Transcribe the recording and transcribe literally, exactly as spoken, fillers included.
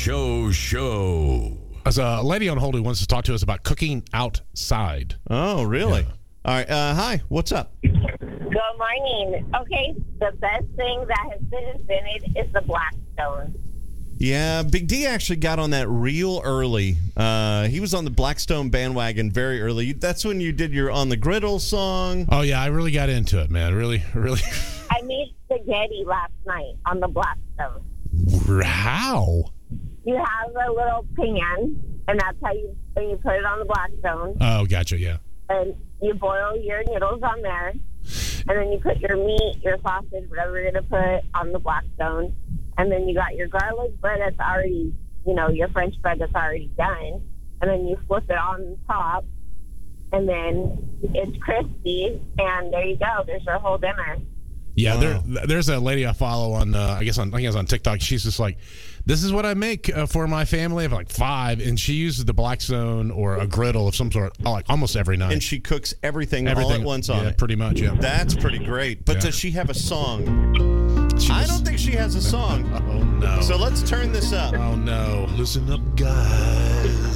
Show Show. There's a lady on hold who wants to talk to us about cooking outside. Oh, really? Yeah. All right. Uh, hi. What's up? Good morning. Okay, the best thing that has been invented is the Blackstone. Yeah, Big D actually got on that real early. Uh, he was on the Blackstone bandwagon very early. That's when you did your On the Griddle song. Oh, yeah, I really got into it, man. Really, really. I made spaghetti last night on the Blackstone. How? You have a little pan, and that's how you, and you put it on the Blackstone, Oh, gotcha, yeah. and you boil your noodles on there, and then you put your meat, your sausage, whatever you're going to put on the Blackstone, and then you got your garlic bread that's already, you know, your French bread that's already done, and then you flip it on top, and then it's crispy, and there you go. There's your whole dinner. Yeah, Wow. there, there's a lady I follow on, uh, I guess on, I think it's on TikTok. She's just like, this is what I make uh, for my family of like five, and she uses the Blackstone or a griddle of some sort, uh, like almost every night. And she cooks everything, Everything all at once on yeah, it. pretty much, yeah. That's pretty great. But Yeah. does she have a song? She I was- don't think she has a song. Oh no! So let's turn this up. Oh no! Listen up, guys.